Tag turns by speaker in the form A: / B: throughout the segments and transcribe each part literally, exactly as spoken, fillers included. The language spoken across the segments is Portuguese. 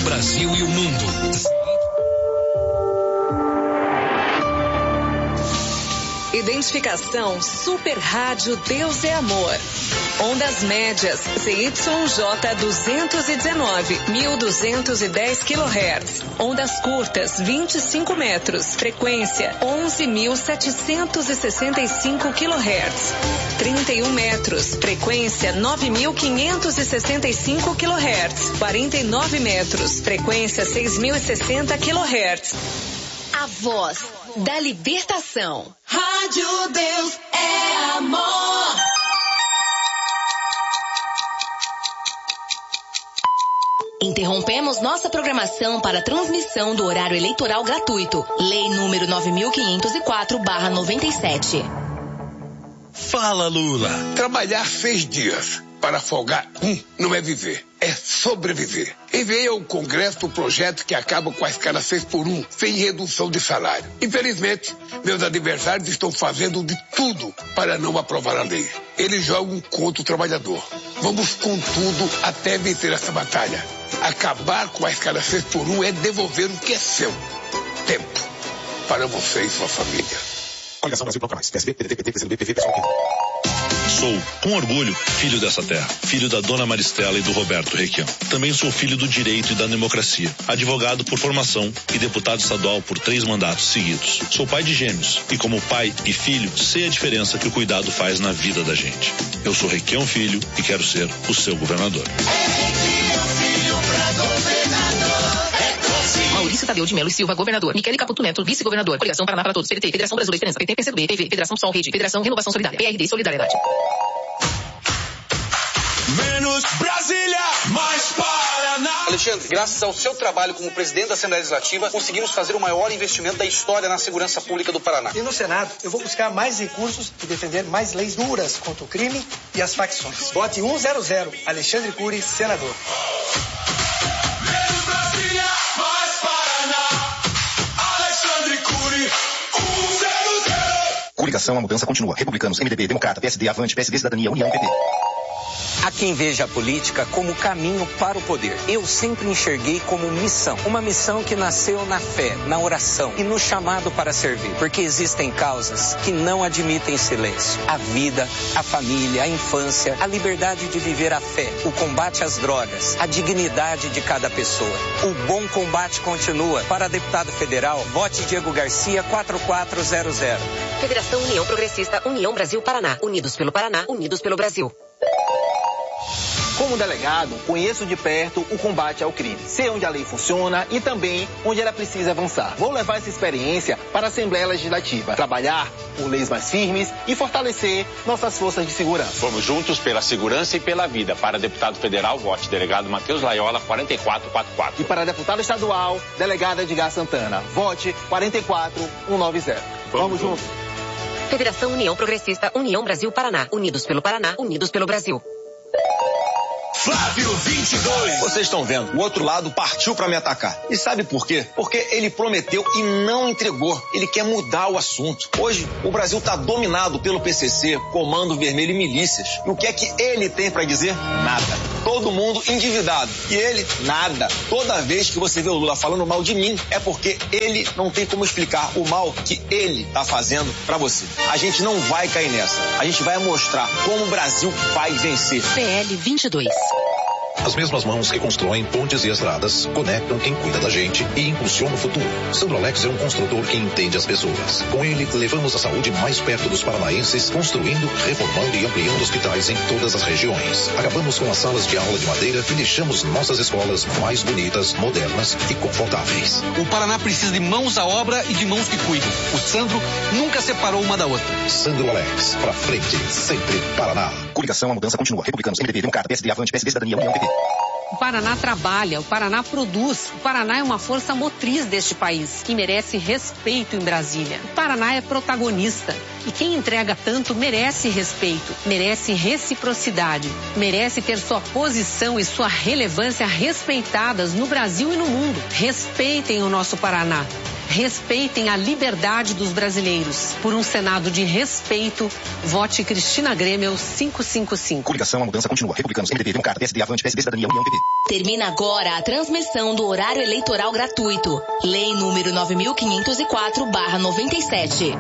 A: Brasil e o mundo.
B: Identificação Super Rádio Deus é Amor. Ondas médias C Y J duzentos e dezenove, mil duzentos e dez quilohertz. Ondas curtas vinte e cinco metros. Frequência onze mil setecentos e sessenta e cinco quilohertz. trinta e um metros. Frequência nove mil quinhentos e sessenta e cinco quilohertz. quarenta e nove metros. Frequência seis mil e sessenta quilohertz.
C: A voz da libertação.
D: Rádio Deus é Amor.
C: Interrompemos nossa programação para a transmissão do horário eleitoral gratuito. Lei número nove mil quinhentos e quatro barra noventa e sete.
E: Fala, Lula. Trabalhar seis dias para folgar um não é viver, é sobreviver. Enviei ao Congresso o projeto que acaba com a escala seis por um, sem redução de salário. Infelizmente, meus adversários estão fazendo de tudo para não aprovar a lei. Eles jogam contra o trabalhador. Vamos com tudo até vencer essa batalha. Acabar com a escala seis por um é devolver o que é seu. Tempo para você e sua família.
F: Coligação Brasil Proclamais. P S B, P D T, P T, P C B, P V, P S O L.
G: Sou, com orgulho, filho dessa terra, filho da dona Maristela e do Roberto Requião. Também sou filho do direito e da democracia, advogado por formação e deputado estadual por três mandatos seguidos. Sou pai de gêmeos e, como pai e filho, sei a diferença que o cuidado faz na vida da gente. Eu sou Requião Filho e quero ser o seu governador.
C: Maurício Tadeu de Melo e Silva, governador. Michele Caputo Neto, vice-governador. Coligação Paraná para Todos. P D T, Federação Brasileira Esperança. P T, P C B, P V, Federação Sol Rede, Federação Renovação Solidária. P R D, Solidariedade.
H: Menos Brasília, mais Paraná.
I: Alexandre, graças ao seu trabalho como presidente da Assembleia Legislativa, conseguimos fazer o maior investimento da história na segurança pública do Paraná.
J: E no Senado, eu vou buscar mais recursos e defender mais leis duras contra o crime e as facções. Vote cem, Alexandre Cury, senador.
H: Menos Brasília, mais Paraná. Alexandre Cury, cem.
F: Coligação, a mudança continua. Republicanos, M D B, Democrata, P S D, Avante, P S D, Cidadania, União, P P.
I: Há quem veja a política como caminho para o poder. Eu sempre enxerguei como missão. Uma missão que nasceu na fé, na oração e no chamado para servir. Porque existem causas que não admitem silêncio. A vida, a família, a infância, a liberdade de viver a fé, o combate às drogas, a dignidade de cada pessoa. O bom combate continua. Para deputado federal, vote Diego Garcia quatro quatro zero zero.
C: Federação União Progressista, União Brasil Paraná. Unidos pelo Paraná, unidos pelo Brasil.
K: Como delegado, conheço de perto o combate ao crime. Sei onde a lei funciona e também onde ela precisa avançar. Vou levar essa experiência para a Assembleia Legislativa. Trabalhar por leis mais firmes e fortalecer nossas forças de segurança.
L: Vamos juntos pela segurança e pela vida. Para deputado federal, vote delegado Matheus Laiola, quatro quatro quatro quatro.
K: E para deputado estadual, delegado Edgar Santana, vote quatro quatro um nove zero. Vamos, Vamos juntos.
C: Federação União Progressista, União Brasil Paraná. Unidos pelo Paraná, unidos pelo Brasil.
H: Flávio vinte e dois.
M: Vocês estão vendo, o outro lado partiu para me atacar. E sabe por quê? Porque ele prometeu e não entregou. Ele quer mudar o assunto. Hoje, o Brasil está dominado pelo P C C, Comando Vermelho e milícias. E o que é que ele tem para dizer? Nada. Todo mundo endividado. E ele, nada. Toda vez que você vê o Lula falando mal de mim, é porque ele não tem como explicar o mal que ele tá fazendo para você. A gente não vai cair nessa. A gente vai mostrar como o Brasil vai vencer.
C: P L vinte e dois.
F: As mesmas mãos que constroem pontes e estradas conectam quem cuida da gente e impulsionam o futuro. Sandro Alex é um construtor que entende as pessoas. Com ele, levamos a saúde mais perto dos paranaenses, construindo, reformando e ampliando hospitais em todas as regiões. Acabamos com as salas de aula de madeira e deixamos nossas escolas mais bonitas, modernas e confortáveis.
I: O Paraná precisa de mãos à obra e de mãos que cuidam. O Sandro nunca separou uma da outra.
F: Sandro Alex, pra frente, sempre Paraná. Coligação, a mudança continua. Republicanos, M D B, Democrata, P S D, Avante, P S D, Cidadania, União, P P.
N: O Paraná trabalha, o Paraná produz. O Paraná é uma força motriz deste país, que merece respeito em Brasília. O Paraná é protagonista. E quem entrega tanto merece respeito, merece reciprocidade, merece ter sua posição e sua relevância respeitadas no Brasil e no mundo. Respeitem o nosso Paraná. respeitem a liberdade dos brasileiros. Por um Senado de respeito, vote Cristina Grêmio cinco cinco cinco.
A: Coligação, a mudança continua. Republicanos, M D B, Democrata, P S D, Avante, P S D, Cidadania, União, P P.
C: Termina agora a transmissão do horário eleitoral gratuito. Lei número nove mil quinhentos e quatro barra noventa e sete.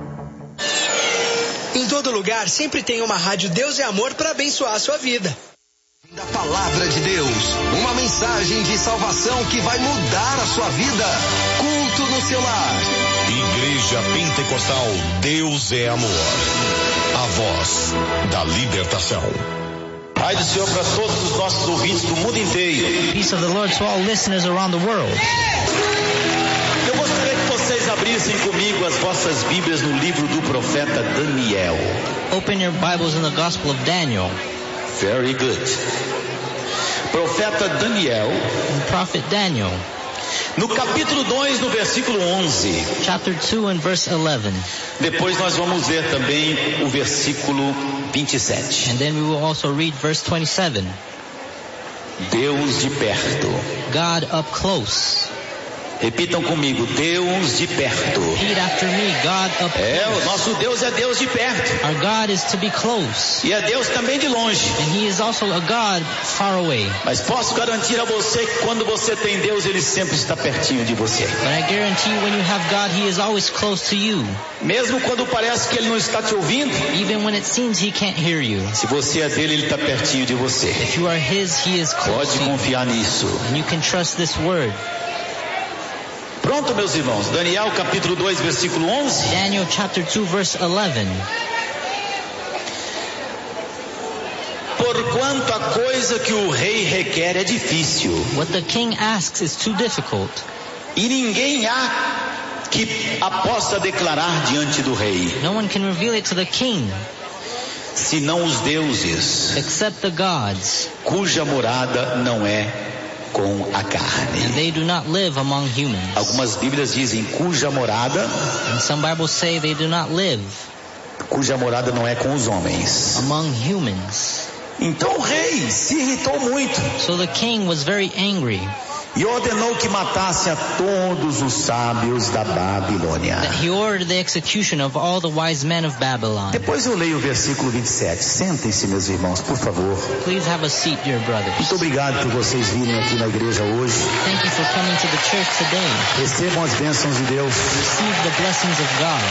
J: Em todo lugar sempre tem uma rádio Deus é Amor para abençoar a sua vida.
O: Da Palavra de Deus, uma mensagem de salvação que vai mudar a sua vida. Culto no seu lar.
P: Igreja Pentecostal Deus é Amor. A voz da libertação.
Q: Pai do Senhor para todos os nossos ouvintes do mundo inteiro.
R: Peace of the Lord to all listeners around the world.
Q: Eu gostaria que vocês abrissem comigo as vossas Bíblias no livro do profeta Daniel.
R: Open your Bibles in the Gospel of Daniel.
Q: Very good. Profeta Daniel.
R: Prophet Daniel.
Q: No capítulo dois, no versículo onze.
R: Chapter two and verse eleven.
Q: Depois nós vamos ver também o versículo vinte e sete.
R: And then we will also read verse twenty-seven.
Q: Deus de perto.
R: God up close.
Q: Repitam comigo, Deus de perto.
R: Repeat after me, God up close.
Q: É, o nosso Deus é Deus de perto.
R: Our God is to be close.
Q: E é Deus também de longe.
R: And He is also a God far away.
Q: Mas posso garantir a você que quando você tem Deus, Ele sempre está pertinho de você.
R: But I guarantee you, when you have God, He is always close to you.
Q: Mesmo quando parece que Ele não está te ouvindo.
R: Even when it seems He can't hear you.
Q: Se você é dele, Ele está pertinho de você.
R: If you are His, He is close
Q: Pode
R: to you.
Q: confiar nisso.
R: And you can trust this word.
Q: Pronto, meus irmãos. Daniel capítulo dois, versículo onze.
R: Daniel chapter two, verse eleven.
Q: Porquanto a coisa que o rei requer é difícil.
R: What the king asks is too difficult.
Q: E ninguém há que a possa declarar diante do rei.
R: No one can reveal it to the king.
Q: Senão os deuses.
R: Except the gods.
Q: Cuja morada não é com a carne.
R: And they do not live among humans.
Q: Algumas Bíblias dizem cuja morada.
R: And some Bibles say they do not live.
Q: Cuja morada não é com os homens.
R: Among humans.
Q: Então o rei se irritou muito.
R: So the king was very angry.
Q: E ordenou que matasse a todos os sábios da Babilônia.
R: That he ordered the execution of all the wise men of Babylon.
Q: Depois eu leio o versículo vinte e sete. Sentem-se, meus irmãos, por favor.
R: Please have a seat, dear brothers.
Q: Muito obrigado por vocês virem aqui na igreja hoje.
R: Thank you for coming to the church today.
Q: Recebam as bênçãos de Deus.
R: Receive the blessings of God.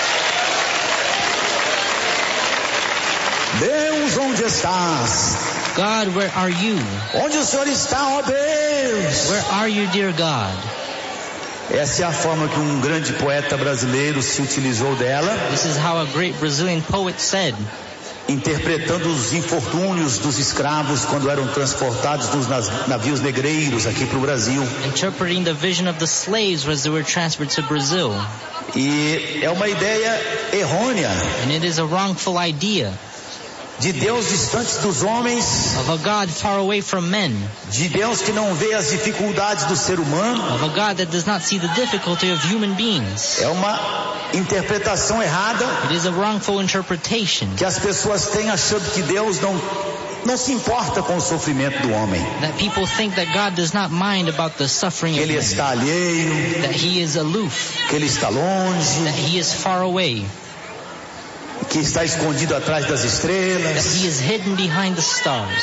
Q: Deus, onde estás?
R: God, where are you?
Q: Onde o Senhor está, ó Deus?
R: Where are you, dear God?
Q: Essa é a forma que um grande poeta brasileiro se utilizou dela.
R: This is how a great Brazilian poet said.
Q: Interpretando os infortúnios dos escravos quando eram transportados nos navios negreiros aqui para o Brasil.
R: Interpreting the vision of the slaves as they were transferred to Brazil.
Q: E é uma ideia errônea.
R: And it is a wrongful idea.
Q: De Deus distantes dos homens.
R: Of a God far away from men.
Q: De Deus que não vê as dificuldades do ser humano.
R: Of a God that does not see the difficulty of human beings.
Q: É uma interpretação errada.
R: It is a wrongful interpretation.
Q: Que as pessoas têm achando que Deus não não se importa com o sofrimento do homem.
R: That people think that God does not mind about the suffering
Q: que
R: of
Q: ele
R: men.
Q: Está alheio.
R: That he is aloof.
Q: Que ele está longe.
R: That he is far away.
Q: Que está escondido atrás das estrelas.
R: That he is hidden behind the stars.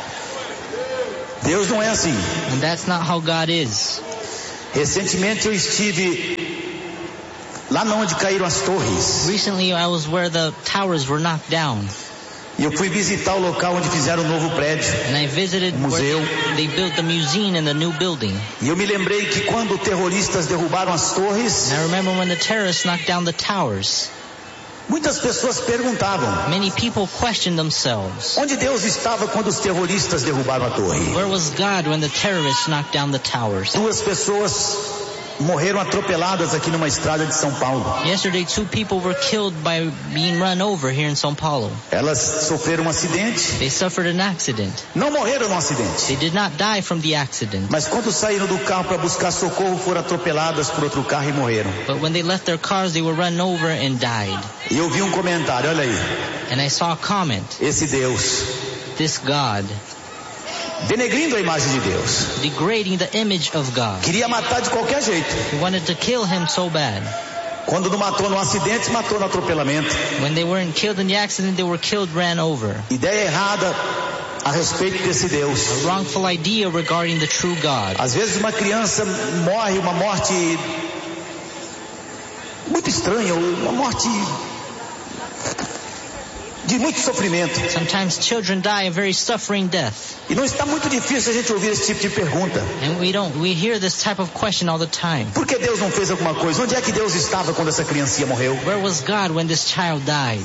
Q: Deus não é assim.
R: And that's not how God is.
Q: Recentemente eu estive lá onde caíram as torres.
R: Recently I was where the towers were knocked down.
Q: E eu fui visitar o local onde fizeram um novo prédio.
R: And I visited
Q: um museu.
R: Where they built the museum and the new building.
Q: E eu me lembrei que quando terroristas derrubaram as torres.
R: And I remember when the terrorists knocked down the towers.
Q: Muitas pessoas perguntavam.
R: Many people questioned themselves.
Q: Onde Deus estava quando os terroristas derrubaram a torre?
R: Where was God when the terrorists knocked down the towers?
Q: Duas pessoas morreram atropeladas aqui numa estrada de São Paulo.
R: Yesterday, two people were killed by being run over here in São Paulo.
Q: Elas sofreram um acidente.
R: They suffered an accident.
Q: Não morreram no acidente.
R: They did not die from the accident.
Q: Mas quando saíram do carro para buscar socorro, foram atropeladas por outro carro e morreram.
R: But when they left their cars, they were run over and died.
Q: E eu vi um comentário, olha aí.
R: And I saw a comment.
Q: Esse Deus.
R: This God.
Q: denegrindo a imagem de Deus.
R: Degrading the image of God.
Q: Queria matar de qualquer jeito.
R: He wanted to kill him so bad.
Q: Quando não matou no acidente, matou no atropelamento.
R: When they weren't killed in the accident, they were killed, ran over.
Q: Ideia errada a respeito desse Deus.
R: A wrongful idea regarding the true God.
Q: Às vezes uma criança morre uma morte muito estranha, uma morte de muito sofrimento.
R: Sometimes children die a very suffering death.
Q: E não está muito difícil a gente ouvir esse tipo de pergunta.
R: And we don't, we hear this type of question all the time.
Q: Por que Deus não fez alguma coisa? Onde é que Deus estava quando essa criancinha morreu?
R: Where was God when this child died?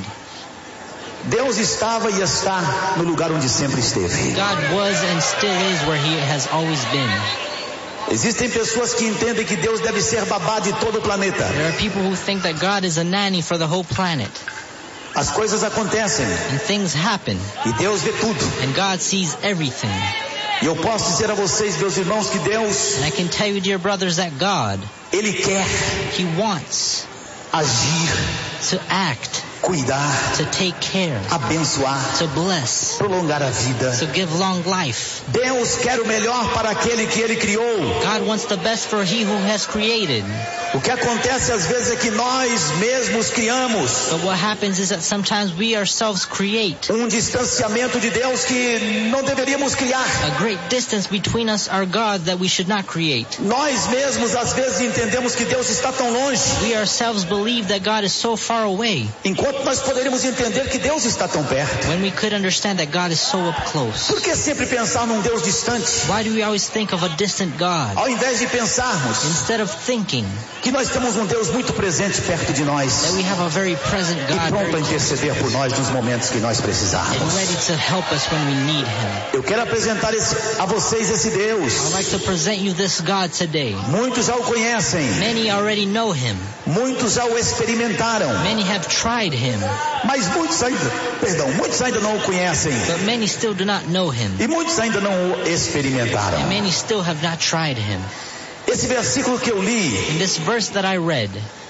Q: Deus estava e está no lugar onde sempre esteve.
R: God was and still is where he has always been.
Q: Existem pessoas que entendem que Deus deve ser babá de todo o planeta.
R: There are people who think that God is a nanny for the whole planet.
Q: As coisas acontecem.
R: And things happen.
Q: E Deus vê tudo.
R: And God sees everything.
Q: E eu posso dizer a vocês, meus irmãos, que Deus,
R: and I can tell you, dear brothers, that God,
Q: Ele quer,
R: He wants,
Q: agir,
R: to act,
Q: cuidar,
R: to take care,
Q: abençoar,
R: to bless,
Q: prolongar a vida.
R: to give long life.
Q: Deus quer o melhor para aquele que Ele criou.
R: God wants the best for He who has created.
Q: O que acontece às vezes é que nós mesmos criamos.
R: But what happens is that sometimes we ourselves create
Q: um distanciamento de Deus que não deveríamos criar.
R: A great distance between us, our God, that we should not create.
Q: Nós mesmos às vezes entendemos que Deus está tão longe.
R: We ourselves believe that God is so far away.
Q: Enquanto nós poderíamos entender que Deus está tão perto.
R: When we could understand that God is so up close.
Q: Por que sempre pensar num Deus distante?
R: Why do we always think of a distant God?
Q: Ao invés de pensarmos
R: Instead of thinking
Q: que nós temos um Deus muito presente perto de nós.
R: That we have a very present God,
Q: e pronto a interceder por nós nos momentos que nós precisarmos.
R: And ready to help us when we need Him.
Q: Eu quero apresentar esse, a vocês esse Deus.
R: I'd like to present you this God today.
Q: Muitos já o conhecem.
R: Many already know Him.
Q: Muitos já o experimentaram.
R: Many have tried Him.
Q: Mas muitos ainda, perdão, muitos ainda não o conhecem.
R: But many still do not know Him.
Q: E muitos ainda não o experimentaram.
R: And many still have not tried Him.
Q: Esse versículo que eu li,
R: in this verse that I read,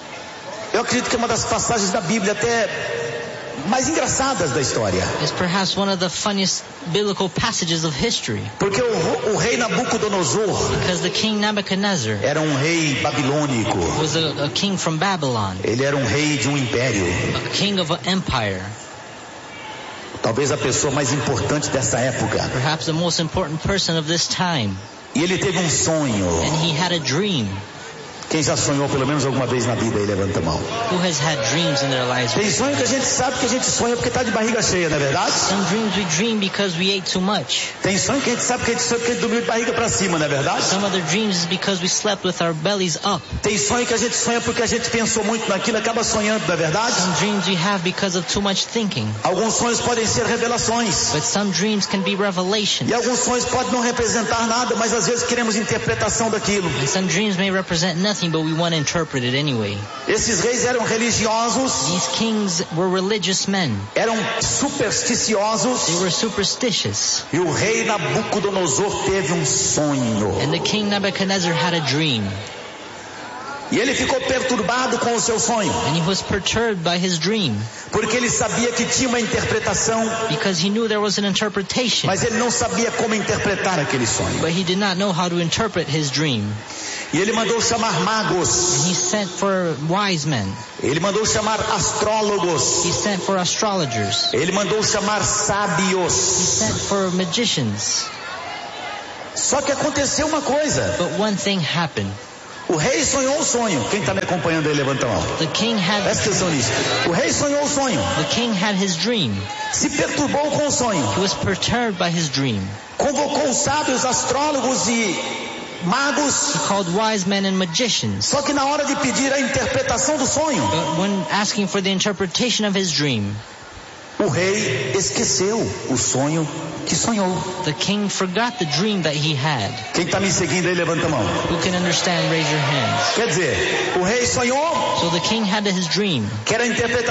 Q: eu acredito que é uma das passagens da Bíblia até mais engraçadas da história.
R: Is perhaps one of the funniest biblical passages of history.
Q: Porque o, o rei Nabucodonosor,
R: because the king Nebuchadnezzar,
Q: era um rei babilônico.
R: Was a, a king from Babylon.
Q: Ele era um rei de um império.
R: A king of an empire.
Q: Talvez a pessoa mais importante dessa época.
R: Perhaps the most important person of this time.
Q: E ele teve um sonho.
R: And he had a dream.
Q: Quem já sonhou pelo menos alguma vez na vida aí, levanta a mão.
R: Who has had dreams in their lives?
Q: Tem sonho que a gente sabe que a gente sonha porque está de barriga cheia, não é verdade?
R: Some dreams we dream because we ate too much.
Q: Tem sonho que a gente sabe que a gente sonha porque a gente dormiu de barriga para cima, não é verdade?
R: Some other dreams is because we slept with our bellies up.
Q: Tem sonho que a gente sonha porque a gente pensou muito naquilo e acaba sonhando, não é verdade?
R: Some dreams we have because of too much thinking.
Q: Alguns sonhos podem ser revelações.
R: But some dreams can be revelations.
Q: E alguns sonhos podem não representar nada, mas às vezes queremos interpretação daquilo.
R: And some dreams may represent nothing, but we want to interpret it anyway.
Q: Esses reis eram religiosos.
R: These kings were religious men.
Q: Eram supersticiosos.
R: They were superstitious.
Q: E o rei Nabucodonosor teve um sonho.
R: And the king Nebuchadnezzar had a dream.
Q: E ele ficou perturbado com o seu sonho.
R: And he was perturbed by his dream.
Q: Porque ele sabia que tinha uma interpretação.
R: Because he knew there was an interpretation.
Q: Mas ele não sabia como interpretar aquele sonho.
R: But he did not know how to interpret his dream.
Q: E ele mandou chamar magos.
R: And he sent for wise men.
Q: Ele mandou chamar astrólogos.
R: He sent for astrologers.
Q: Ele mandou chamar sábios.
R: He sent for magicians.
Q: Só que aconteceu uma coisa.
R: But one thing happened.
Q: O rei sonhou um sonho. Quem está me acompanhando aí, levanta a mão.
R: The king had
Q: Presta atenção nisso. O rei sonhou um sonho.
R: The king had his dream.
Q: Se perturbou com o sonho.
R: He was perturbed by his dream.
Q: Convocou os sábios, astrólogos e magos.
R: He called wise men and magicians.
Q: Só que na hora de pedir a interpretação do sonho,
R: but when asking for the interpretation of his dream,
Q: o rei esqueceu o sonho que sonhou.
R: The king forgot the dream that he had.
Q: Quem está me seguindo aí, levanta a mão.
R: Who can understand, raise your hands.
Q: Quer dizer, o rei sonhou.
R: So the king had his dream.
Q: Que era a interpretação